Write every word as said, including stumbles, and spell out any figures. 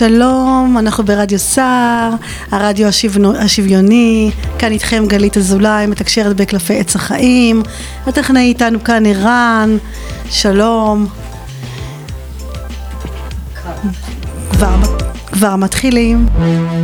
שלום, אנחנו ברדיו סער, הרדיו השוויוני, השוויוני, כאן איתכם גלית אזולאי, מתקשרת בקלפי עץ החיים, הטכנאי איתנו כאן ערן, שלום. כבר, כבר מתחילים.